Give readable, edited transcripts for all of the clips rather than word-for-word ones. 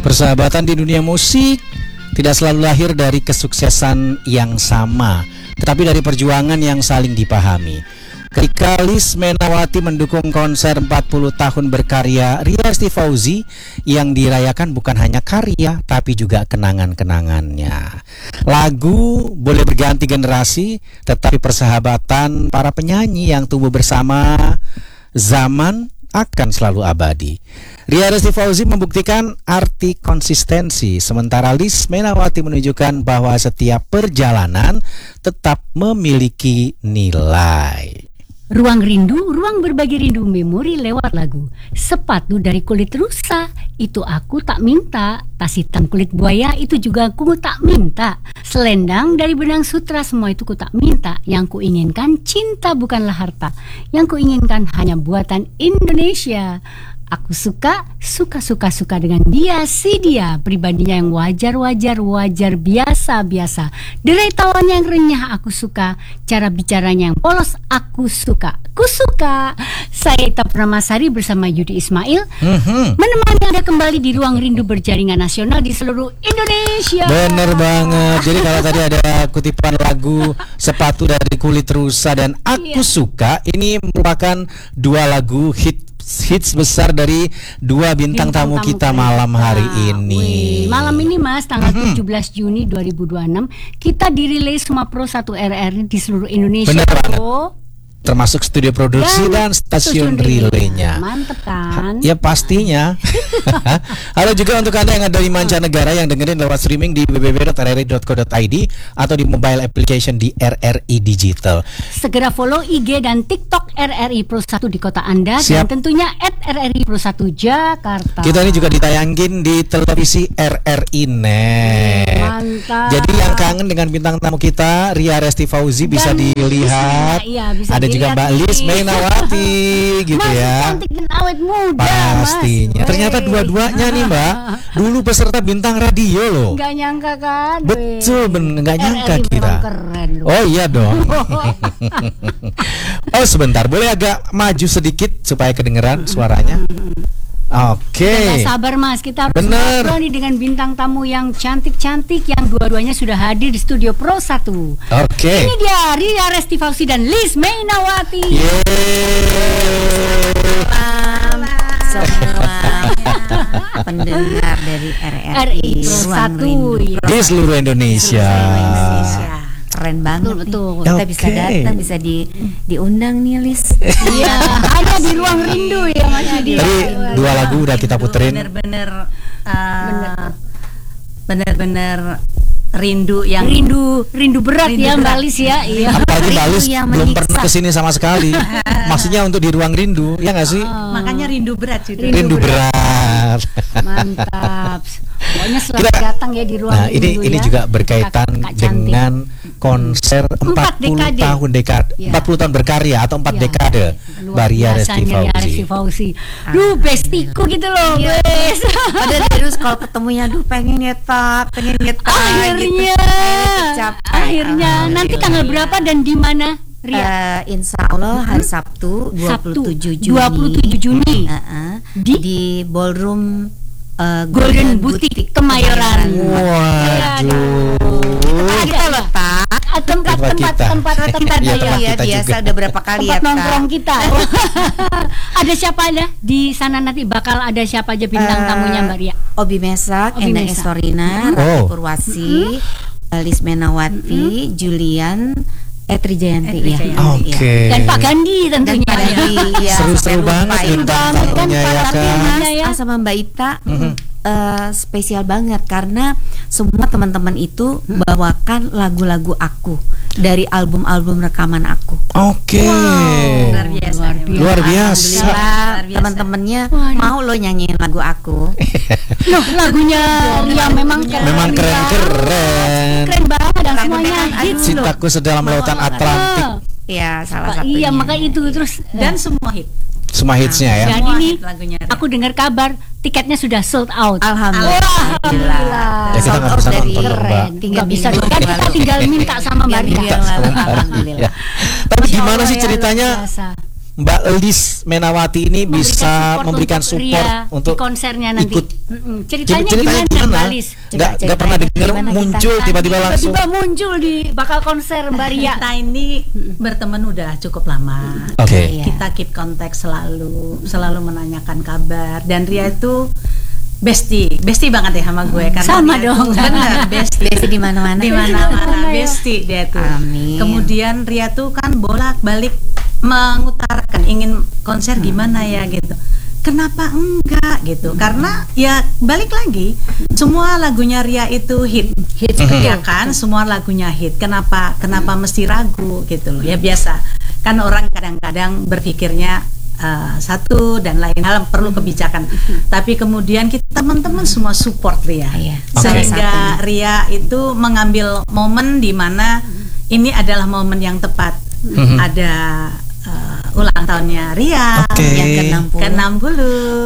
Persahabatan di dunia musik tidak selalu lahir dari kesuksesan yang sama, tetapi dari perjuangan yang saling dipahami. Ketika Liz Menawati mendukung konser 40 tahun berkarya Ria Resti Fauzi, yang dirayakan bukan hanya karya tapi juga kenangan-kenangannya. Lagu boleh berganti generasi, tetapi persahabatan para penyanyi yang tumbuh bersama zaman akan selalu abadi. Ria Resti Fauzi membuktikan arti konsistensi, sementara Liz Menawati menunjukkan bahwa setiap perjalanan tetap memiliki nilai. Ruang rindu, ruang berbagi rindu memori lewat lagu. Sepatu dari kulit rusa, itu aku tak minta. Tas hitam kulit buaya, itu juga aku tak minta. Selendang dari benang sutra, semua itu ku tak minta. Yang ku inginkan cinta bukanlah harta. Yang ku inginkan hanya buatan Indonesia. Aku suka dengan dia, si dia. Pribadinya yang wajar, biasa. Derai tawanya yang renyah aku suka. Cara bicaranya yang polos aku suka. Ku suka. Saya Ita Pramasari bersama Yudi Ismail menemani Anda kembali di Ruang Rindu Berjaringan Nasional di seluruh Indonesia. Bener banget. Jadi kalau tadi ada kutipan lagu Sepatu dari Kulit Rusa dan Aku Suka, ini merupakan dua lagu hits besar dari dua bintang tamu kita malam hari ini. Malam ini Mas, tanggal 17 Juni 2026 kita dirilis semua Pro 1 RRI di seluruh Indonesia. Benar banget. Termasuk studio produksi dan stasiun relaynya. Mantep kan? Ya pastinya. Halo juga untuk Anda yang ada di mancanegara yang dengerin lewat streaming di www.rri.co.id atau di mobile application di RRI Digital. Segera follow IG dan TikTok RRI Pro 1 di kota Anda. Siap. Dan tentunya @RRI Pro 1 Jakarta. Kita ini juga ditayangin di televisi RRI Net. Mantap. Jadi yang kangen dengan bintang tamu kita Ria Resti Fauzi bisa dilihat. Bisa ada juga Mbak Liz Menawati gitu masih ya. Cantik dan awet muda. Pastinya. Mas. Ternyata dua-duanya nih Mbak dulu peserta bintang radio loh. Nggak nyangka kan? Betul, nggak nyangka RRI kita. Keren loh. Oh iya dong. Oh sebentar, boleh agak maju sedikit supaya kedengeran suaranya. Oke. Kita sabar Mas, kita harus Bener. ngobrol nih dengan bintang tamu yang cantik-cantik yang dua-duanya sudah hadir di studio Pro 1. Oke. Ini dia Ria Resti Fauzi dan Liz Menawati. Semua pendengar dari RRI Pro Ruang 1 Rindu ya. Di seluruh Indonesia. Keren banget Betul. nih. Kita bisa datang, bisa diundang nih Lis. Iya, ada di Ruang Rindu ya Mas Yudi. Tadi dua lagu udah kita puterin. Bener-bener rindu yang rindu berat ya Mbak Liz ya. Iya. Apalagi Mbak Liz yang belum menyiksa. pernah kesini sama sekali. Maksudnya untuk di ruang rindu, ya nggak sih? makanya rindu berat juga. Rindu berat. Mantap. Pokoknya selamat datang ya di Ruang Nah, Rindu ini ya. juga berkaitan Kakak cantik. dengan konser 40 tahun dekade. Ya. 40 tahun berkarya atau 4 Ya. dekade Luar Ria Resti biasanya Ria Resti Fauzi. Fauzi. Duh, bestiku gitu loh, Iya. Bes. Padahal terus kalau ketemunya pengen nyetak Akhirnya. gitu. Akhirnya nanti tanggal berapa dan di mana? Ria? Insya Allah hari Sabtu 27 Juni. 27 Juni. Di Ballroom Golden Boutique Kemayoran. Waduh. Kita letak Tempat Iya, ya. ya kita biasa juga. udah berapa kali Tempat ya nongkrong kita. Ada siapa aja di sana nanti? Bakal ada siapa aja bintang tamunya Mbak Ria? Obi Mesak, Obi Enda Mesak. Estorina, Oh. Ratu Purwasi, Liz Menawati, Julian, Etri Jayanti ya. Oke. Dan Pak Gandhi tentunya. Seru-seru banget bintang tamunya ya kan. Sama Mbak Ita spesial banget karena semua teman-teman itu bawakan lagu-lagu aku dari album-album rekaman aku. Oke. Luar biasa. Alhamdulillah teman-temannya mau lo nyanyiin lagu aku. Loh, lagunya Ria memang keren. Keren banget dan semuanya hits loh. Cintaku Sedalam Lautan Atlantik. Ya salah satunya. Iya, maka itu terus Dan semua hit. Semua hitsnya ya. dan ini lagunya. aku dengar kabar tiketnya sudah sold out. Alhamdulillah. Ya kita nggak bisa nonton dong, Mbak. Keren. Nggak bisa dong. Kan kita tinggal minta sama Mbak Ria. Alhamdulillah. Ya. Tapi gimana sih ceritanya Biasa. Mbak Lis Menawati ini bisa memberikan support untuk di konsernya nanti. ikut. Ceritanya Ceritanya gimana Mbak Lis? Nggak pernah dengar gimana muncul kita- tiba-tiba langsung. Tiba-tiba muncul di bakal konser Mbak Ria. Kita ini berteman udah cukup lama. Oke. Iya. Kita keep kontak selalu menanyakan kabar. Dan Ria itu bestie banget ya sama gue. Karena Sama dia dong. tuh bener bestie. Biasa di mana-mana. Di mana-mana bestie dia tuh. Amin. Kemudian Ria tuh kan bolak-balik mengutarakan ingin konser gimana ya gitu. Kenapa enggak gitu? Karena ya balik lagi, semua lagunya Ria itu hit ya kan, semua lagunya hit. Kenapa mesti ragu gitu loh? Ya biasa. Kan orang kadang-kadang berpikirnya satu dan lain hal perlu kebijakan. Tapi kemudian kita teman-teman semua support Ria. Iya. Sehingga Ria itu mengambil momen di mana ini adalah momen yang tepat. Ada ulang tahunnya Ria Oke. Yang ke-60.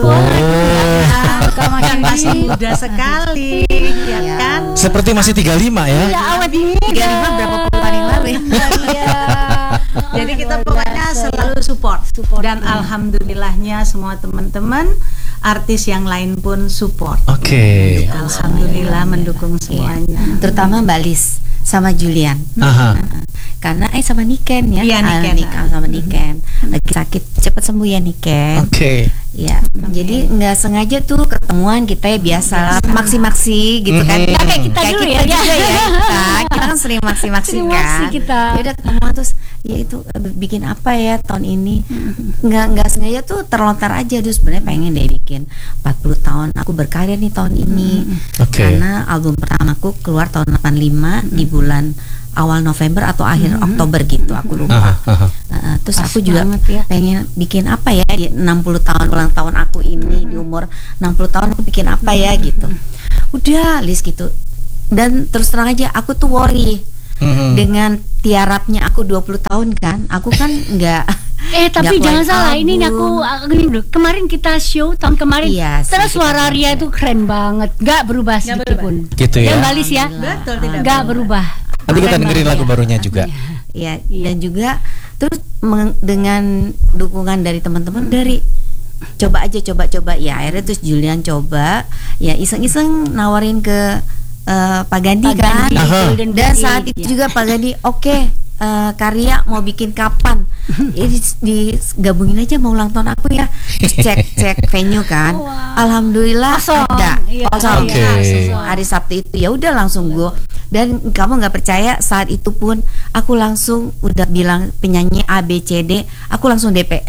Kan masih muda sekali, ya kan? Seperti masih 35 ya. Ya awet ini 35 berapa puluh tahun yang lalu ya? Iya. Jadi kita pokoknya selalu support. Dan alhamdulillahnya semua teman-teman artis yang lain pun support. Oke. Alhamdulillah mendukung semuanya. Terutama Mbak Lis sama Julian. Aha. Karena sama Niken ya. Iya, Niken. Sama Niken. Lagi sakit, cepat sembuh ya Niken. Oke. Ya, jadi nggak sengaja tuh ketemuan kita ya biasa maksi-maksi gitu kan. Mhm. Kayak kita dulu ya, juga ya. Kita kan sering maksi-maksi Sering kan. maksi kita. Ya udah ketemuan terus ya itu bikin apa ya tahun ini. Nggak sengaja tuh terlontar aja. Terus sebenarnya pengen deh bikin 40 tahun aku berkarya nih tahun ini. Oke. Karena album pertamaku keluar tahun 85 di bulan awal November atau akhir Oktober gitu, aku lupa. Aha. Terus Pas aku juga banget ya. pengen bikin apa ya di 60 tahun ulang tahun aku ini, di umur 60 tahun aku bikin apa ya gitu. Udah list gitu. Dan terus terang aja aku tuh worry dengan tiarapnya aku 20 tahun kan. Aku kan enggak Tapi nggak jangan keluarin salah, ini album. aku gini dulu. Kemarin kita show tahun kemarin, Iya sih, terus kita suara kemarin. Ria itu keren banget, nggak berubah sedikit pun. Gitu ya. Mbak Lis ya, Betul, tidak nggak berubah. Nanti kita Keren dengerin banget lagu ya. barunya juga. ya. Dan juga terus dengan dukungan dari teman-teman dari coba ya akhirnya terus Julian coba ya iseng-iseng nawarin ke Pak Gandhi Pak kan. Gandhi, Aha. Golden Dan Bukit, saat itu ya. juga Pak Gandhi Karya mau bikin kapan? Digabungin aja mau ulang tahun aku ya. Terus cek venue kan. Oh, wow. Alhamdulillah Kosong. ada. Iya, Kosong. Oke. Hari Sabtu itu ya udah langsung gue. Dan kamu nggak percaya saat itu pun aku langsung udah bilang penyanyi A B C D, aku langsung DP.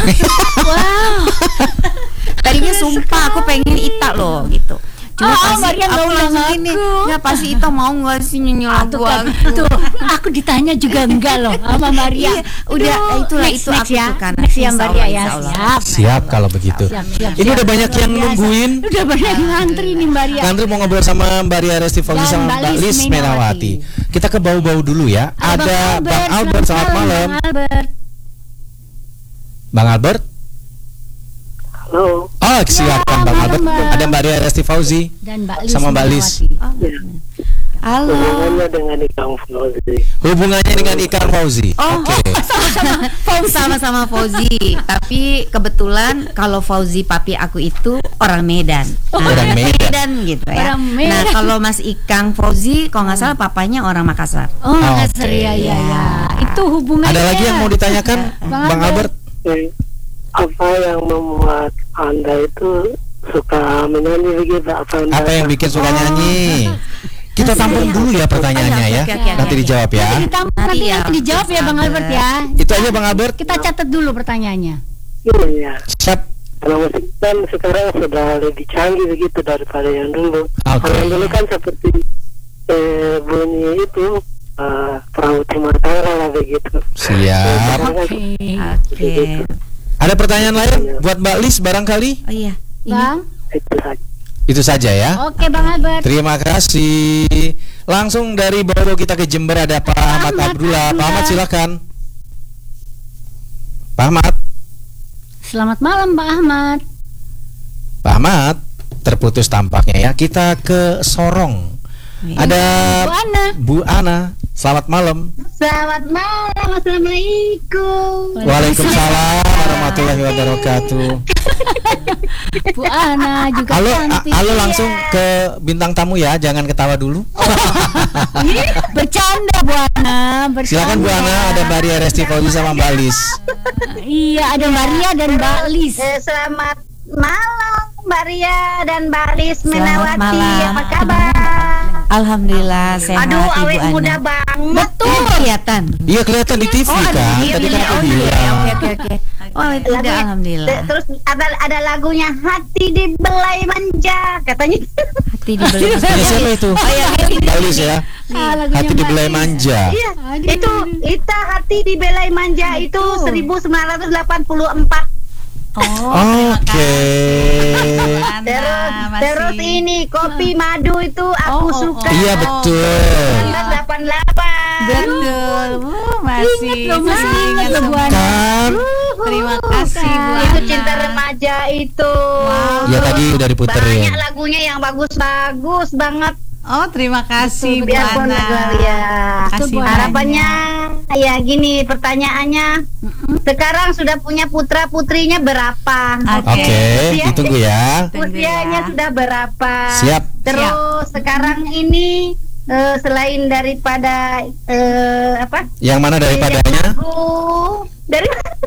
Wow. Tadinya sumpah aku pengen Ita loh gitu. Cuma Marian nggak aku undang langsung gini, aku. ya pasti Ita mau nggak sih nyanyi lagu Tuh kan, aku? tuh aku ditanya juga enggak loh sama Maria. Iya, udah itulah next, itu next aku ya. suka. Next ya Insya Mbak Allah, Ria ya. insya Allah. Siap. Siap kalau begitu. Siap. Ini udah banyak yang Luar biasa. nungguin. Udah banyak yang ngantri nih Mbak Ria. Ngantri mau ngobrol sama Mbak Ria Resti Fauzi Dan sama Mbak Mbak Lis Lis Menawati. Menawati. Kita ke bau-bau dulu ya. Ada Bang Albert, selamat malam. Bang Albert. Bang Albert. Halo. Oh, silakan Bang malam, Albert. Bang. Ada Mbak Ria Resti Fauzi Dan Mbak Lis sama Mbak Lis. Menawati. Ya. Halo. Hubungannya dengan Ikang Fauzi. Hubungannya dengan Ikang Fauzi. Oh, Oke. sama-sama Fauzi. Tapi kebetulan kalau Fauzi papi aku itu orang Medan. Orang Medan. gitu ya. Orang Medan. Nah, kalau Mas Ikang Fauzi kalau nggak salah papanya orang Makassar. Oh, Oke. Makassar ya ya ya. Itu hubungannya. Ada lagi yang mau ditanyakan Bang Bang Albert? Apa yang membuat Anda itu suka menyanyi begitu? Apa yang bikin suka nyanyi? Kita tampung dulu ya pertanyaannya ya. Oke, Nanti dijawab ya. Nanti ya, dijawab ya Bang Albert ya. Itu aja Bang Albert. Kita catat dulu pertanyaannya. Iya. Siap. Karena musik kan sekarang sudah lebih canggih begitu daripada yang dulu. Oke. Kalau yang dulu kan seperti bunyi itu perahu Timatara lah begitu. Siap. Sekarang kan Oke. Ada pertanyaan lain buat Mbak Lis barangkali? Oh iya. Ini Bang. itu saja. Itu saja ya. Oke Bang Albert. Terima kasih. Langsung dari Boro kita ke Jember ada Pak Ahmad Abdullah. Pak Ahmad silakan. Pak Ahmad. Selamat malam Pak Ahmad. Pak Ahmad terputus tampaknya ya. Kita ke Sorong. Ada Bu Ana. Bu Ana. Selamat malam. Selamat malam, assalamualaikum. Waalaikumsalam warahmatullahi wabarakatuh. Bu Ana juga Halo, cantik. halo langsung ke bintang tamu ya, jangan ketawa dulu. Bercanda Bu Ana, bercanda. Silakan Bu Ana, ada Mbak Ria Resti Fauzi sama Mbak Lis. Iya, ada Maria dan Mbak Lis. Selamat malam Mbak Ria dan Mbak Lis Selamat Menawati. malam. Apa kabar? Alhamdulillah sehat Aduh, Ibu awet Ana. muda banget. Betul kelihatan. Iya kelihatan di TV kan. Tadi kan aku bilang. Oke. Oh, itu udah alhamdulillah. Terus ada lagunya Hati Dibelai Manja katanya. Hati dibeli. Punya siapa itu? Mbak Lis ya. Lagunya Hati Mbak dibelai Lis. manja. Iya, Aduh. itu Hati Dibelai Manja itu 1984. Oke. Terus ini Kopi Madu itu aku suka. Iya betul. 1988. Betul. Masih Masih ingat loh Bu Ana. Kan? Terima kasih Bu Itu Ana. Cinta Remaja itu. Ya tadi udah diputerin. Banyak lagunya yang bagus-bagus banget. Oh, terima kasih Bu Biarpun Ana. ya. Kasih Harapannya ya gini pertanyaannya. Sekarang sudah punya putra-putrinya berapa? Oke, Usia- ditunggu ya. Usianya sudah berapa? Siap. Terus sekarang ini selain daripada apa? Yang mana daripadanya? Dari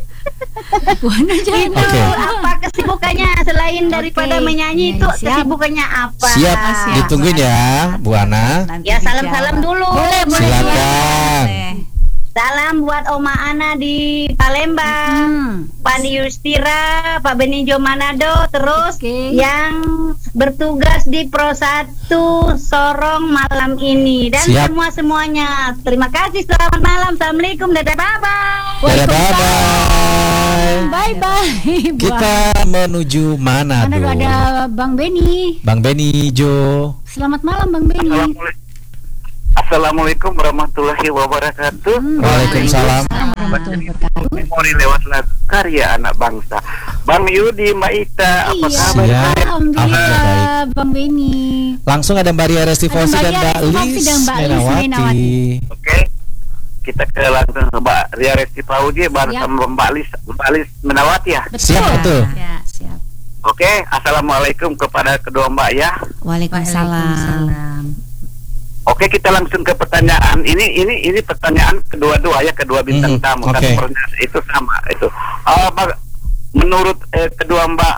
Bu Ana jangan. itu Oke. apa kesibukannya selain daripada menyanyi itu siap. kesibukannya apa? Siap, ditungguin ya, Bu Ana. Nanti Ya salam-salam dijawab. dulu. Silakan. Salam buat Oma Ana di Palembang, Pak Yustira, Pak Benijo Manado, terus Oke. yang bertugas di Pro 1 Sorong malam ini dan Siap. semuanya. Terima kasih, selamat malam, assalamualaikum, dadah, bye bye. Dadah, bye-bye. Bye bye. Kita menuju Manado. Mana ada Bang Beni. Bang Beni Jo. Selamat malam Bang Beni. Assalamualaikum warahmatullahi wabarakatuh. Waalaikumsalam. Warahmatullahi wabarakatuh. Memori lewat lagu karya anak bangsa. Bang Yudi, Mbak Ita, apa Iya, kabar? Siap. Alhamdulillah Bang Beni. Langsung ada Mbak Ria Resti Ada Fauzi Mbak dan Ria Mbak Resti Fauzi Lis dan Mbak Lis Menawati. Menawati. Oke. Kita ke langsung ke Mbak Ria Resti Fauzi bersama Mbak Lis Menawati ya. Siap betul. Ya, siap. Oke, assalamualaikum kepada kedua Mbak ya. Waalaikumsalam. Oke, kita langsung ke pertanyaan. Ini pertanyaan kedua-dua ya, kedua bintang tamu. oke. Satu pertanyaan itu sama itu. Menurut kedua Mbak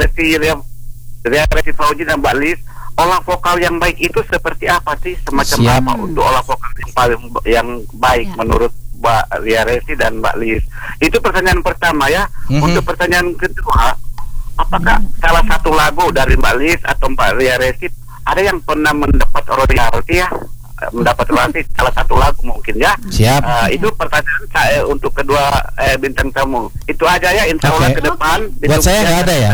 Resti Fauzi dan Mbak Lis, olah vokal yang baik itu seperti apa sih? Semacam Siap. apa untuk olah vokal yang baik menurut Mbak Ria Resti dan Mbak Lis? Itu pertanyaan pertama ya. Untuk pertanyaan kedua, apakah salah satu lagu dari Mbak Lis atau Mbak Ria Resti ada yang pernah mendapat royalti ya? Mendapat royalti salah satu lagu mungkin ya? Siap. Itu pertanyaan saya untuk kedua bintang tamu. Itu aja ya, insya Allah Oke. ke depan. Buat saya nggak ada ya?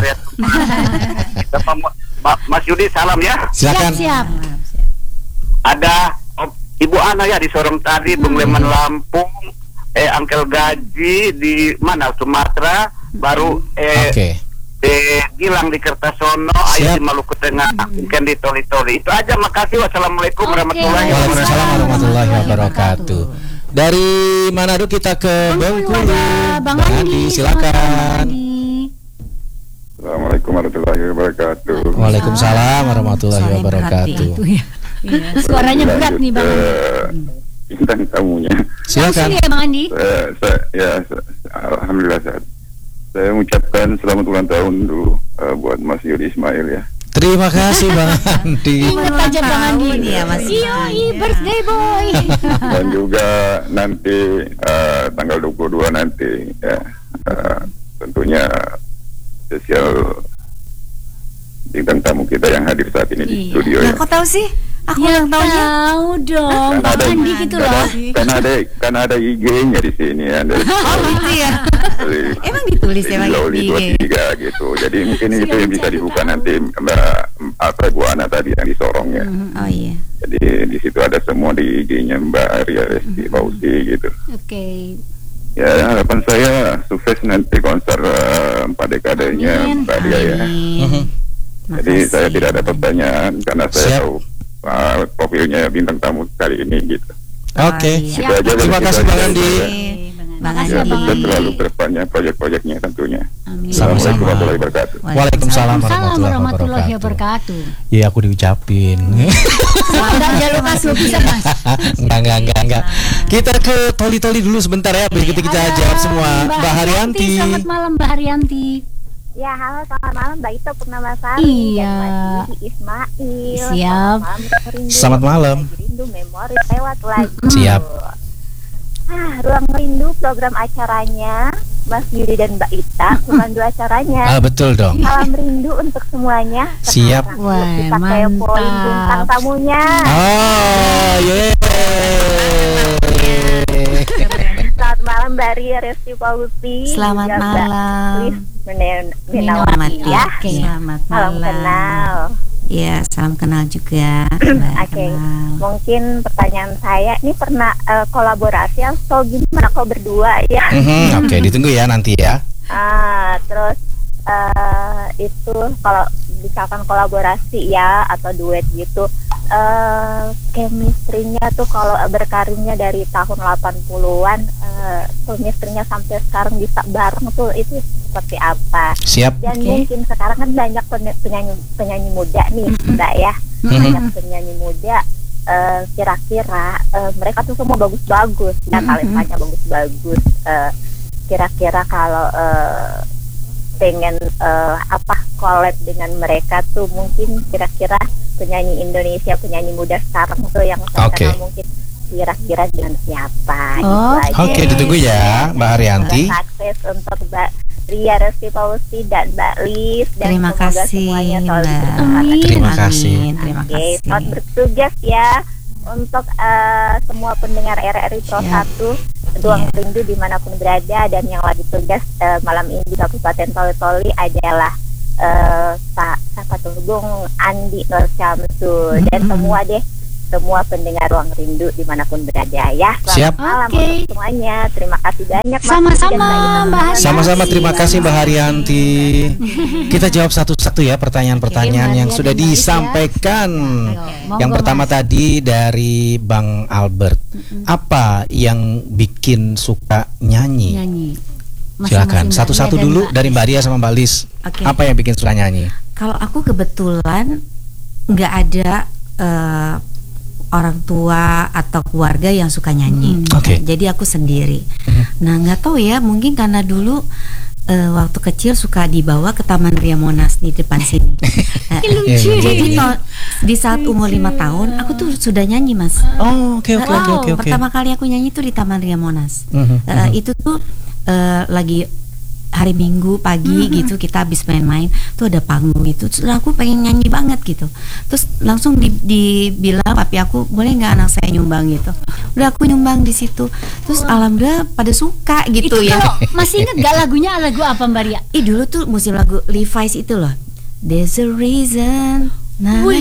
Mas Yudi, salam ya. Silakan. Siap. Ada Ibu Ana ya di Sorong tadi, Bung Leman Lampung, Angkel Gaji di mana Sumatera, baru Oke. Gilang di Kertasono, Ayu di Maluku Tengah, mungkin di Toli-Toli. Itu aja, makasih. Wassalamualaikum warahmatullahi wabarakatuh. Waalaikumsalam warahmatullahi wabarakatuh. Dari Manado kita ke Bengkulu. Bang Andi, silakan. Assalamualaikum warahmatullahi wabarakatuh. Waalaikumsalam warahmatullahi Saling wabarakatuh. Itu ya. Suaranya berat nih Bang Andi. Bintang tamunya. Silakan. Langsung ya Bang Andi. Alhamdulillah sehat. Saya mengucapkan selamat ulang tahun dulu buat Mas Yudi Ismail ya. Terima kasih Bang Andi. Ingat aja Bang Andi. ya, Mas. Yoi, birthday boy. Dan juga nanti tanggal 22 nanti ya, tentunya spesial bintang tamu kita yang hadir saat ini di studio ya. Kok tahu sih? Aku Ya ulang tahunnya. tahu dong Bang Andi gitu loh. Kan ada IG-nya di sini ya. Oh gitu ya. Emang ditulis ya Bang Loli Andi? 23 gitu. Jadi mungkin itu yang bisa dibuka nanti Mbak Bu Ana tadi yang di Sorong ya. Oh iya. Jadi di situ ada semua di IG-nya Mbak Ria Resti Fauzi gitu. Oke. Ya harapan saya sukses nanti konser 4 dekadenya Amin. Mbak Ria ya. Amin. Jadi saya tidak ada pertanyaan karena saya Siap. tahu profilnya bintang tamu kali ini gitu. Oke. Itu aja, Terima itu kasih aja. Bang Andi. Bang Ya, Andi. sukses selalu ke depannya proyek-proyeknya tentunya. Amin. Assalamualaikum warahmatullahi wabarakatuh. Waalaikumsalam Waalaikumsalam warahmatullahi wabarakatuh. wabarakatuh. Ya aku diucapin. Enggak lupa bisa Mas. Enggak. Kita ke Toli-Toli dulu sebentar ya, begitu kita jawab semua. Mbak Haryanti. Selamat malam Mbak Haryanti. Ya, halo, selamat malam Mbak Ito Purnamasari Iya. dan Mas Didi Ismail. Siap. Selamat malam. Rindu memori lewat lagu. Siap. Ruang Rindu program acaranya Mas Yudi dan Mbak Ita, pemandu acaranya. Betul dong. Salam rindu untuk semuanya. Siap. Sekarang Wah, kita kepoin mantap. bintang tamunya. Oh, Selamat malam Mbak Ria Resti Pausi. Selamat juga Mbak malam. Liv Minawati. Minawati ya. Oke. Selamat Salam malam. kenal. Iya, salam kenal juga. Mbak Oke, kenal. mungkin pertanyaan saya ini pernah kolaborasi atau gimana kok berdua ya? Oke, ditunggu ya nanti ya. Terus itu kalau misalkan kolaborasi ya atau duet gitu, chemistry-nya tuh kalau berkarirnya dari tahun 80-an, chemistry-nya sampai sekarang bisa bareng tuh itu seperti apa? Siap. Dan mungkin sekarang kan banyak penyanyi muda nih, Mbak ya. Banyak penyanyi muda, kira-kira mereka tuh semua bagus-bagus, ya talentanya bagus-bagus. Kira-kira kalau pengen collab dengan mereka tuh mungkin kira-kira penyanyi Indonesia, penyanyi muda sekarang tuh yang terkenal mungkin kira-kira dengan siapa? Oke, ditunggu ya Mbak Haryanti. Sukses untuk Mbak Ria Resti Pausi dan Mbak Liv, dan Terima semoga kasih, semuanya selalu Mbak. bersemangat. Terima kasih. Terima Oke, kasih. selamat bertugas ya untuk semua pendengar RRI Pro 1 Ruang Rindu dimanapun berada, dan yang lagi tugas malam ini di Kabupaten Toli-Toli adalah siapa tuh, Bung Andi Nur Syamsul, dan semua pendengar Ruang Rindu dimanapun berada ya. Selamat malam untuk semuanya. Terima kasih banyak. Sama-sama Mbak Haryanti. Sama-sama, terima kasih Mbak Haryanti. Kita jawab satu-satu ya pertanyaan-pertanyaan yang sudah disampaikan. Yang pertama tadi dari Bang Albert. Apa yang bikin suka nyanyi? Silakan satu-satu dulu dari Mbak Ria sama Mbak Lis. Apa yang bikin suka nyanyi? Kalau aku kebetulan nggak ada orang tua atau keluarga yang suka nyanyi. Jadi aku sendiri. Nah, nggak tahu ya, mungkin karena dulu waktu kecil suka dibawa ke Taman Ria Monas di depan sini. Jadi di saat umur 5 tahun aku tuh sudah nyanyi, Mas. Oke. Pertama kali aku nyanyi tuh di Taman Ria Monas. Itu tuh lagi hari Minggu pagi gitu, kita habis main-main tuh ada panggung itu, terus aku pengen nyanyi banget gitu, terus langsung dibilang papi aku, boleh nggak anak saya nyumbang gitu. Udah aku nyumbang di situ, terus alhamdulillah pada suka gitu itu ya. Masih inget gak lagunya, lagu apa Mbak Ria? Dulu tuh musim lagu Levi's itu loh, There's a Reason. Umur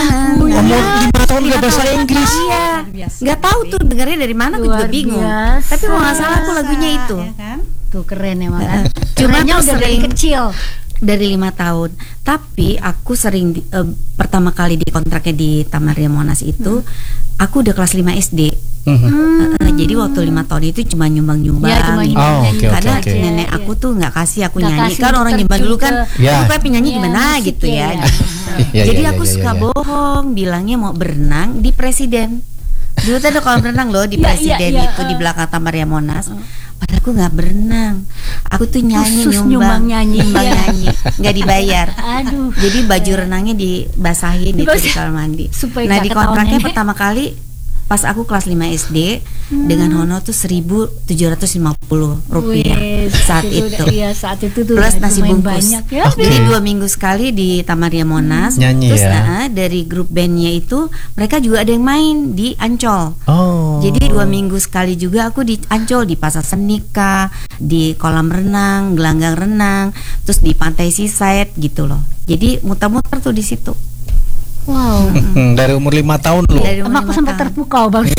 5 tahun gak bahasa Inggris. Iya, nggak tahu tuh dengarnya dari mana, aku juga bingung. Tapi kalau nggak salah aku lagunya itu. Tuh keren emang kan. Cuma Kerennya aku udah dari sering kecil. dari 5 tahun. Tapi aku sering pertama kali dikontraknya di Taman Ria Monas itu, aku udah kelas 5 SD. Jadi waktu 5 tahun itu cuma nyumbang-nyumbang. Ya, cuma nyumbang. Karena nenek aku tuh nggak kasih aku nyanyi. Kan orang nyumbang dulu kan, aku kayak penyanyi gimana gitu ya. Jadi aku suka bohong, bilangnya mau berenang di Presiden. Dulu tuh ada kolam renang loh di Presiden itu di belakang Taman Ria Monas. Padahal aku nggak berenang, aku tuh nyumbang nyanyi, nggak dibayar. Aduh. Jadi baju renangnya dibasahin itu di kamar mandi. Nah di kontraknya pertama kali pas aku kelas 5 SD dengan honor tuh 1.750 rupiah saat itu. Iya, saat itu tuh plus nasi bungkus. Ya. Jadi 2 minggu sekali di Taman Ria Monas. Nyanyi terus ya. Dari grup bandnya itu mereka juga ada yang main di Ancol. Jadi 2 minggu sekali juga aku di Ancol, di Pasar Senika, di kolam renang, gelanggang renang, terus di pantai Seaside gitu loh. Jadi muter-muter tuh di situ. Wow. Dari umur 5 tahun loh. Aku sampai terpukau banget.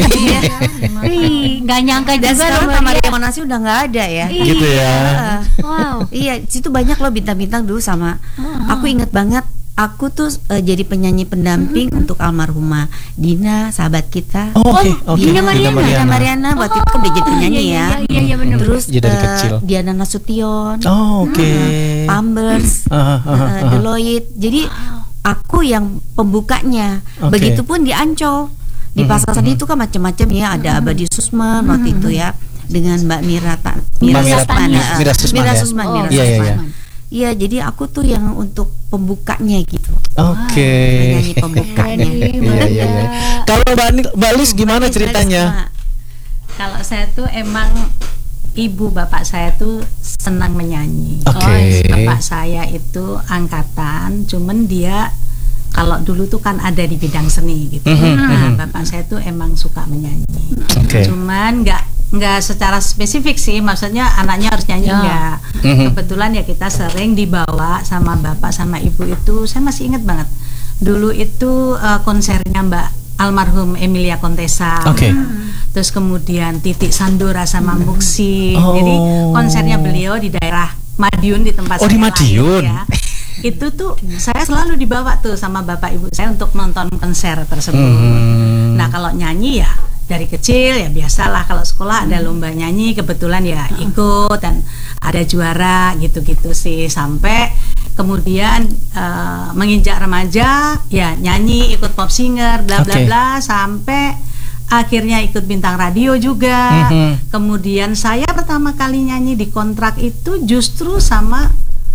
Nggak nyangka Dan juga sekarang Taman Ria Monas udah nggak ada ya. Gitu ya. Wow. Iya, situ banyak loh bintang-bintang dulu sama. Aku inget banget aku tuh jadi penyanyi pendamping untuk almarhumah Dina, sahabat kita. Oh, oke. Dina Mariana. Dina Mariana waktu itu kan udah jadi penyanyi ya. Iya benar. Terus Jadi dari kecil. Diana Nasution, Oh, oke. Pampers, Deloitte. Jadi aku yang pembukanya. Oke. Begitupun di Ancol. Di Pasar Seni itu kan macam-macam ya. Ada Abadi Susman waktu itu ya, dengan Mbak Mira Susman. Iya, jadi aku tuh yang untuk pembukanya gitu. Oke. Penyanyi pembukanya. Iya. Kalau Mbak Lis gimana ceritanya? Kalau saya tuh emang ibu bapak saya tuh senang menyanyi. Oke. Bapak saya itu angkatan, cuman dia kalau dulu tuh kan ada di bidang seni gitu. Nah, bapak saya tuh emang suka menyanyi. Oke. Cuman nggak secara spesifik sih, maksudnya anaknya harus nyanyi enggak. Kebetulan ya kita sering dibawa sama bapak sama ibu itu, saya masih ingat banget. Dulu itu konsernya Mbak almarhum Emilia Contessa. Oke. Terus kemudian Titik Sandora sama Muksi. Oh. Jadi konsernya beliau di daerah Madiun, di tempat saya di Madiun. lahir, ya. Itu tuh saya selalu dibawa tuh sama bapak ibu saya untuk nonton konser tersebut. Nah, kalau nyanyi ya dari kecil ya biasalah, kalau sekolah ada lomba nyanyi kebetulan ya ikut dan ada juara gitu-gitu sih, sampai kemudian menginjak remaja ya nyanyi, ikut pop singer bla bla bla, sampai akhirnya ikut bintang radio juga. Kemudian saya pertama kali nyanyi di kontrak itu justru sama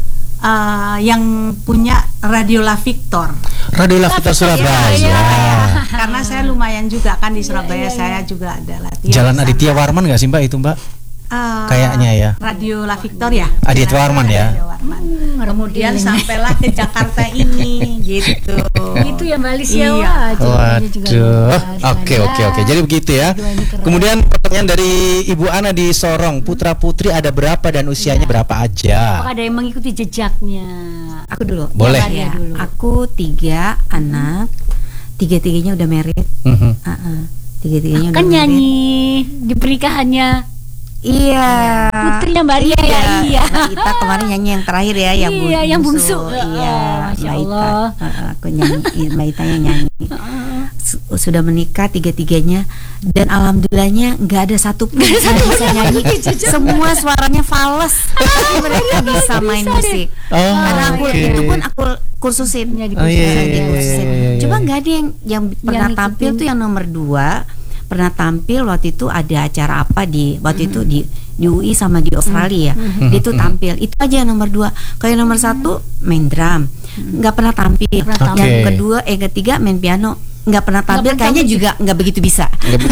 yang punya Radio La Victor. Radio La Victor Surabaya. Karena saya lumayan juga kan di Surabaya, saya juga ada latihan. Jalan Aditya Warman nggak sih Mbak itu Mbak? Kayaknya ya. Radio La Victor ya. Aditya Warman ya. Kemudian sampailah ke Jakarta ini gitu. Itu ya Mbak Lis ya. Iya. Waduh. Oke. Jadi begitu ya. Kemudian pertanyaan dari Ibu Ana di Sorong, putra putri ada berapa dan usianya berapa aja? Apakah ada yang mengikuti jejaknya? Aku dulu. Boleh. Ya, aku 3 anak, 3-tiganya udah married. 3-tiganya udah Kan married. nyanyi di pernikahannya Iya. putrinya Mbak Ria ya. Iya. Mbak Ita kemarin nyanyi yang terakhir ya, yang bungsu. Iya, Masya Mbak Ita. Allah. Aku nyanyi, Mbak Ita yang nyanyi. Sudah menikah 3-tiganya, dan alhamdulillahnya nggak ada satu pun yang bisa nyanyi. Semua suaranya fals, tapi mereka bisa main musik. Karena aku itu pun aku kursusin. Iya. Coba nggak ada yang pernah tampil tuh yang nomor 2. Pernah tampil waktu itu ada acara apa waktu itu di UI sama di Australia ya. Dia tuh tampil. Itu aja yang nomor 2. Kalau yang nomor 1 main drum, nggak pernah tampil. Yang ketiga main piano, nggak pernah tampil. Kayaknya juga nggak begitu bisa.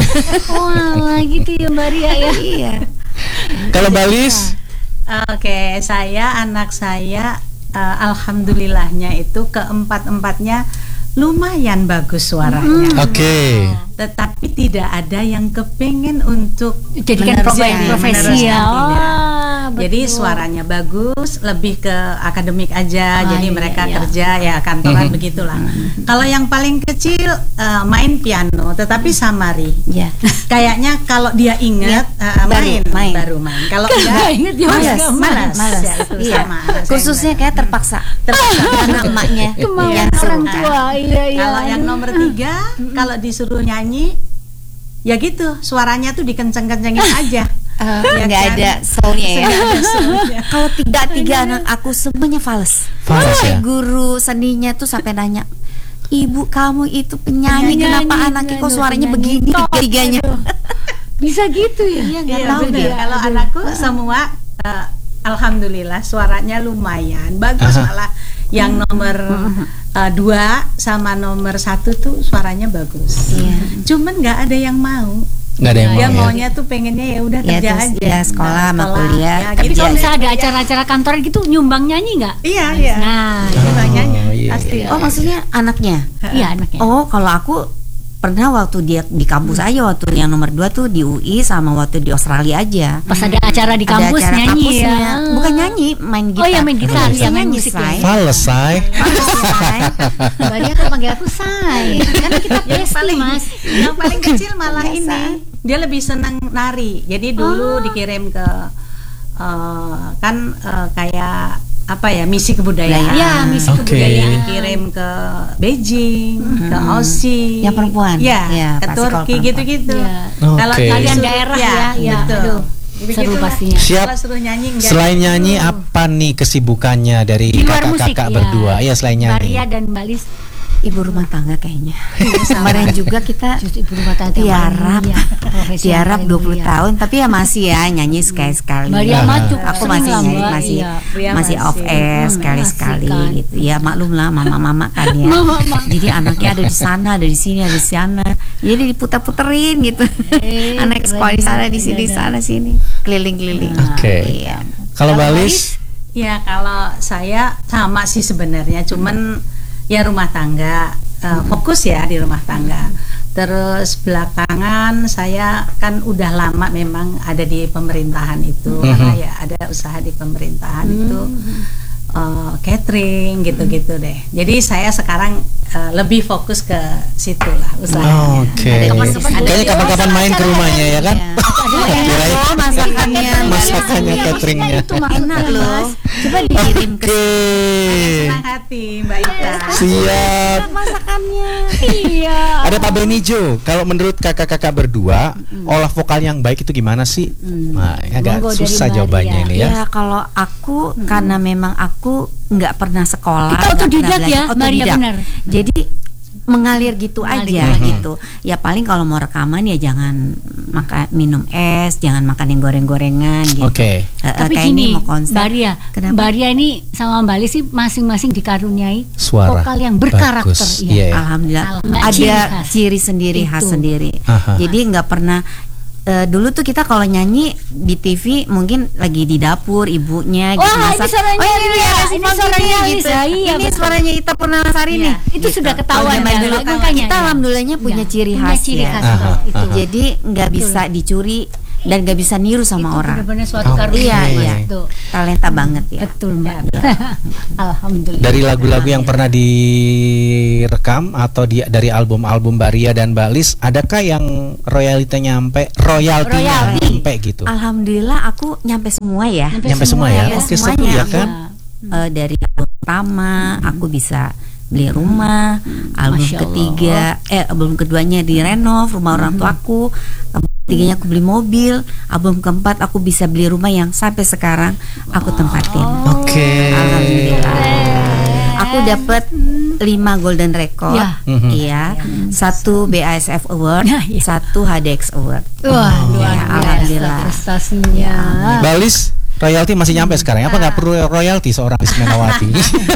Wah, gitu ya Mbak Ria ya. Iya. Kalau Mbak Lis? Oke, anak saya alhamdulillahnya itu keempat-empatnya lumayan bagus suaranya. Oke. Tetapi tidak ada yang kepengen untuk Jadikan profesi ya. Jadi suaranya bagus, lebih ke akademik aja. Jadi mereka kerja ya kantoran begitulah. Kalau yang paling kecil main piano, tetapi samari. Ya. Kayaknya kalau dia ingat baru main. Kalau enggak malas. Ya, itu sama. Khususnya kayak terpaksa karena emaknya Kemauan yang orang suruh. tua. Iya. Kalau yang nomor 3, kalau disuruh nyanyi, ya gitu, suaranya tuh dikenceng-kencengin aja. Nggak ada soulnya ya. Kalau 3 anak aku semuanya fals. Ya? Guru seninya tuh sampai nanya, ibu kamu itu penyanyi, kenapa anaknya kok suaranya begini? 3-tiganya. Bisa gitu ya? Iya, nggak Iya, tahu bener. dia. Kalau anakku semua alhamdulillah suaranya lumayan bagus, malah yang nomor 2 sama nomor 1 tuh suaranya bagus. Cuman nggak ada yang mau. Nggak ada yang Dia mau ya? maunya tuh pengennya ya udah kerja terus aja. ya sekolah sama kuliah. Ya, Tapi gitu. kalau misalnya ada acara-acara kantoran gitu, nyumbang nyanyi nggak? Iya. Nah, Nyumbangnya iya, pasti. Oh, maksudnya anaknya? iya anaknya. Oh, kalau aku pernah waktu dia di kampus aja, waktu yang nomor 2 tuh di UI sama waktu di Australia aja. Pas ada acara di kampus Ada acara nyanyi kampusnya. ya. Bukan nyanyi, main gitar. Oh iya, main gitar, Bisa ya, main nyanyi, musik Say. ya. Fales, Say. Mbak Ria kan panggil aku Say. Karena kita besti Mas. Yang paling kecil malah ini dia lebih senang nari. Jadi dulu dikirim ke kayak misi kebudayaan. Ya, misi Oke. kebudayaan. Dikirim ke Beijing, ke Aussie. Yang perempuan. Ya, Ya, ke pasti kalau Turki perempuan. gitu-gitu. Ya. Kalau Oke. Kalian disuruh- daerah ya, betul. aduh, seru Begitulah. pastinya. Siap. Kalau suruh nyanyi enggak. Selain nyanyi apa nih kesibukannya dari Di luar musik kakak-kakak ya. berdua? Ya selain nyanyi. Maria dan Mbak Lis Ibu rumah tangga kayaknya. Kemarin juga kita justru ibu rumah tangga tiarap, yang profesi yang tiarap paling 20 mulia. tahun, tapi ya masih ya nyanyi sekali-sekali. Maria mah cukup Aku sering masih lah, nyanyi, Mbak. masih Iya. Ria masih masih. off air sekali-sekali asik kan. gitu. Ya maklum lah mama-mama kan ya. Mama. Jadi anaknya ada di sana, ada di sini, ada di sana. Jadi diputer-puterin gitu. Anak sekolah di sana, di sini, di sana, sini, keliling-keliling. Oke. Iya. Kalau Mbak Lis? Ya kalau saya sama sih sebenarnya, cuman ya rumah tangga, fokus ya di rumah tangga. Terus belakangan saya kan udah lama memang ada di pemerintahan itu, karena ya ada usaha di pemerintahan itu, catering gitu-gitu deh. Jadi saya sekarang lebih fokus ke situ lah usahanya. Oke. Ada Kayaknya kapan-kapan main ke rumahnya ya kan? Kirain Oh, masakannya, masakannya, cateringnya. Itu mah enak loh. Coba dikirim ke Oke. Senang hati Mbak Ita. Siap. masakannya. Iya. Ada Pak Benijo. Kalau menurut kakak-kakak berdua, olah vokal yang baik itu gimana sih? Nah, agak Monggo dari susah Maria. jawabannya ini ya. Ya kalau aku karena memang aku nggak pernah sekolah. Kita nggak otodidak pernah ya, belajar. Maria, Otodidak. benar. Jadi mengalir gitu Mengalir. aja gitu. Ya paling kalau mau rekaman ya jangan minum es, jangan makan yang goreng-gorengan gitu. Oke. Tapi kayak gini, ini mau konser. Mbak Ria, Kenapa? Mbak Ria ini sama Mbak Lis sih masing-masing dikaruniai Suara vokal yang berkarakter. bagus. Iya. Iya. Alhamdulillah Alhamdulillah. Ciri ada khas. ciri sendiri khas Itu. sendiri. Aha. Jadi nggak pernah dulu tuh kita kalau nyanyi di TV mungkin lagi di dapur ibunya gitu Wah, ini masak. suaranya oh, ini Ria, Ria, ini Simon suaranya gini, Lis, gitu. ya, iya, Ini betul. suaranya Ita Purnamasari Iya, nih. itu sudah Kalau ketahuan zaman ya, dulu makanya kita ya. alhamdulillahnya punya Iya, ciri punya khas ciri ya. khas Aha, itu. aha. Jadi nggak bisa dicuri dan nggak bisa niru sama Itu orang. benar-benar suatu Oke. karunia. Iya. Itu. Talenta banget ya. Betul, Mbak. Alhamdulillah. Dari lagu-lagu yang pernah direkam atau dari album-album Mbak Ria dan Mbak Lis, adakah yang royaltinya Royalti. nyampe gitu? Alhamdulillah aku nyampe semua ya. Nyampe semua ya? Nyampe Oke, seru semuanya. ya kan? Dari album pertama aku bisa beli rumah, album Masya ketiga album keduanya direnov rumah orang tuaku, album ketiganya aku beli mobil, album keempat aku bisa beli rumah yang sampai sekarang aku tempatin. Oke. Alhamdulillah. Aku dapat 5 golden record, Ya. iya, 1 BASF award, Ya, ya. 1 HDX award. Wah, luar Ya, biasa alhamdulillah. prestasinya. Mbak Lis, royalti masih nyampe sekarang? Apa nggak perlu royalti seorang Lis Menawati?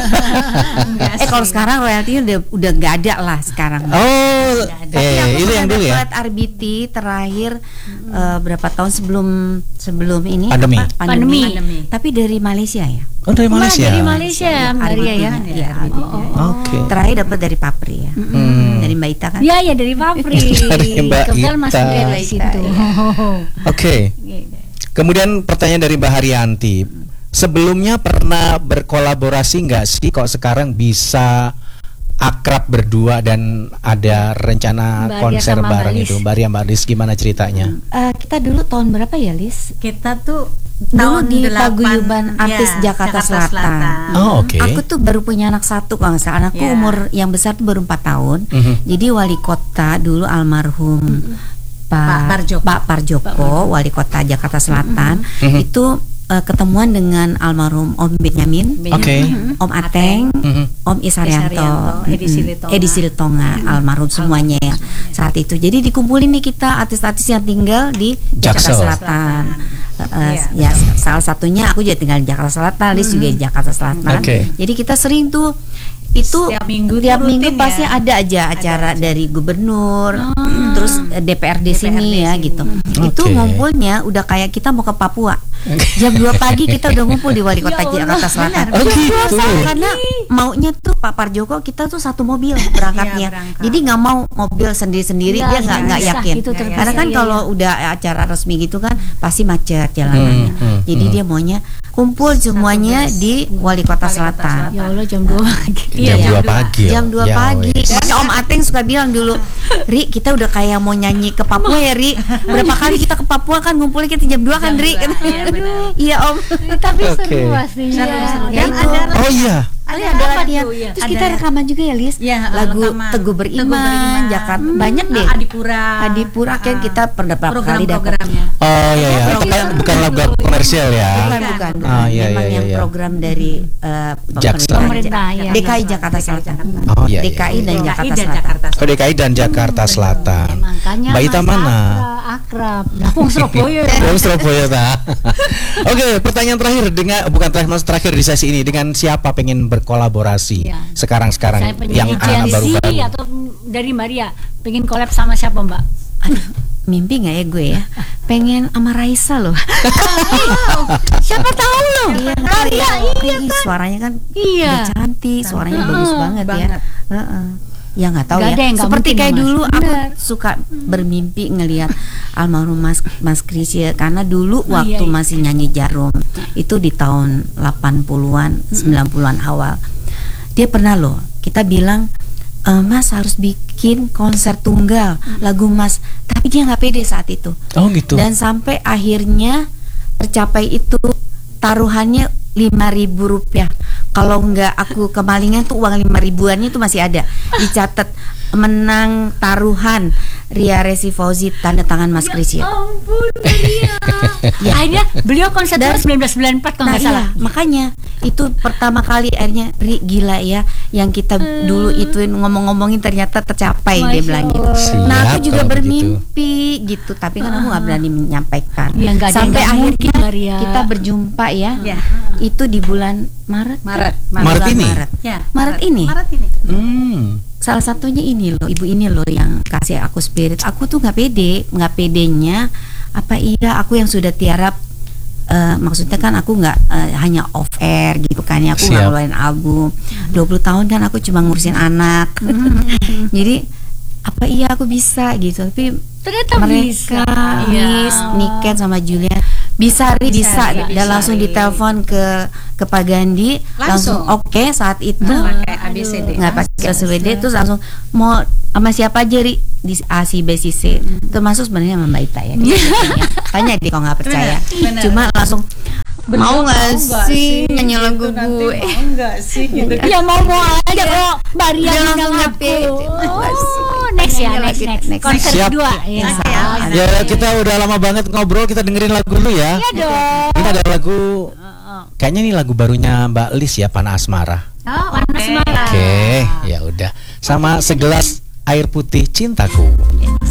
Kalau sekarang royaltinya udah nggak ada lah sekarang. Oh, Tapi aku itu yang pernah dulu ya. dapat RBT terakhir berapa tahun sebelum ini Pandemi. apa? Pandemi. Tapi dari Malaysia ya. Oh, dari Malaysia. Dari Malaysia, Mbak Ria ya. Iya, RBT-nya. Oke. Terakhir dapat dari Papri ya. Dari Mbak Ita kan. Ya, ya dari Papri. Dari Mbak Kebetulan Ita. masih dari Ita, situ. Oke. Kemudian pertanyaan dari Mbak Haryanti. Sebelumnya pernah berkolaborasi nggak sih kok sekarang bisa akrab berdua dan ada rencana Mbak Ria konser sama Mbak bareng Lis. itu? Mbak Ria, Mbak Lis gimana ceritanya? Kita dulu tahun berapa ya, Lis? Kita tuh Dulu tahun di 8, Paguyuban Artis ya, Jakarta Selatan. Oh, oke. Aku tuh baru punya anak satu kalau nggak salah. Anakku Ya. umur yang besar tuh baru 4 tahun. Mhm. Jadi wali kota dulu almarhum Pak Parjoko. Pak Parjoko, wali kota Jakarta Selatan, itu ketemuan dengan almarhum Om Benyamin, Oke. Om Ateng, Mhm. Om Isarianto, Isarianto, Edi Silitonga. Edi Silitonga, almarhum semuanya ya saat itu. Jadi dikumpulin nih kita artis-artis yang tinggal di Jakarta Jaksel. Selatan. Iya, Ya salah satunya aku juga tinggal di Jakarta Selatan, Lis juga di Jakarta Selatan. Oke. Jadi kita sering tuh itu Setiap minggu tuh tiap minggu rutin pasti ya. ada aja acara dari gubernur, terus DPRD sini ya sini. gitu. Itu Oke. ngumpulnya udah kayak kita mau ke Papua. Jam 2 pagi kita udah ngumpul di wali kota Jakarta Selatan. Oh, gitu. Karena maunya tuh Pak Parjoko kita tuh satu mobil berangkatnya. Iya, berangkat. Jadi nggak mau mobil sendiri-sendiri, Iya, dia nggak bisa, yakin. itu terpisah, Karena kan iya, kalau udah acara resmi gitu kan pasti macet jalanannya. Jadi dia maunya kumpul semuanya di Wali Kota Selatan. Ya Allah jam 2 pagi. Jam 2 pagi. Jam 2 Ya pagi. wes. Makanya Om Ateng suka bilang dulu, Ri, kita udah kayak mau nyanyi ke Papua ya, Ri. Berapa kali kita ke Papua kan ngumpulnya kita jam 2 kan, Ri. Iya, benar. Iya, Om. Tapi Oke. seru pastinya. Seru. Ya, Dan itu. ada Oh iya. Ada apa latihan. tuh, ya? Terus Ada- kita rekaman juga ya, Lis. Ya, Lagu rekaman. Teguh Beriman, Jakarta. Banyak deh. Adipura Kan kita pernah berapa kali dapat. program-programnya. Oh iya ya. Bukan lagu komersial ya. Bukan. Ah, iya, Memang iya, yang iya. program dari Jaksa. Pemerintah, ya. DKI Jakarta Selatan. Oh iya. DKI dan DKI Jakarta dan Selatan. Jakarta. Oh, DKI dan Jakarta Selatan. Makanya Mbak Ita Mas mana? Akrab. Wong Surabaya. Wong Surabaya ta. Oke, pertanyaan terakhir bukan terakhir di sesi ini, dengan siapa pengen berkolaborasi Ya. sekarang Saya yang penyanyi anak Gen Z baru-baru? atau dari Maria pengen collab sama siapa Mbak? Aduh, mimpi nggak ya gue ya? Pengen sama Raisa loh. Siapa tahu loh. Maria, suaranya kan Iya. udah cantik, suaranya bagus banget ya. banget. Heeh. Ya nggak tahu Nggak ya. ada yang nggak Seperti mungkin, kayak Mas. dulu aku Benar. suka bermimpi ngelihat almarhum Mas Krisya, karena dulu waktu iya. masih nyanyi Jarum itu di tahun 80-an, 90-an awal. Dia pernah loh, kita bilang Mas harus bikin konser tunggal lagu Mas, tapi dia nggak pede saat itu. Oh gitu. Dan sampai akhirnya tercapai itu, taruhannya 5.000 rupiah. Kalau nggak aku kemalingan tuh uang 5.000-annya itu masih ada. Dicatat menang taruhan Ria Resi Fauzi tanda tangan Mas Krisya. Ampun Maria. Ya, akhirnya beliau konser Dan- 1994 kalau Nah nggak salah. iya, makanya itu pertama kali akhirnya Ri, gila ya, yang kita dulu ituin ngomong-ngomongin ternyata tercapai, dia Masya bilang gitu. Allah. Nah aku Siap juga kalau bermimpi gitu, tapi kan aku nggak berani menyampaikan. Ya, nggak ada yang Sampai nggak akhirnya mungkin, Maria. kita berjumpa ya, Ya. itu di bulan Maret. Maret. Maret Bulan ini? Ya, Maret ini. Maret ini. Salah satunya ini loh, ibu ini loh yang kasih aku spirit. Aku tuh nggak pedenya apa iya aku yang sudah tiarap, maksudnya kan aku nggak hanya off air gitu kan ya, aku nggak Siap. ngeluarin album 20 tahun kan aku cuma ngurusin anak. Jadi apa iya aku bisa gitu, tapi Ternyata mereka bisa. Miss Niken sama Julian bisa bisa, iya, dan bisa, langsung Ri. ditelepon ke Pak Gandhi langsung Langsung. oke saat itu. Pakai ABCD. Nggak pakai ABCD, terus langsung mau sama siapa aja, Ri, di A, C, B, C, C, termasuk sebenarnya sama Mbak Ita ya. Tanya dia kalau nggak percaya. Benar. Cuma langsung mau nggak Enggak sih nyanyi gitu, lagu nanti gue? mau enggak sih gitu. Ya mau aja kok Maria Dia undang langsung aku. ngerti. Oh, next ya, next. Konser Siap. kedua ya. Next ya. Ya kita udah lama banget ngobrol, kita dengerin lagu dulu ya. Iya dong. Ini ada lagu, kayaknya ini lagu barunya Mbak Lis ya, Panah Asmara. Oh, panas marah. Oke, ya udah. Sama segelas air putih cintaku. Yes.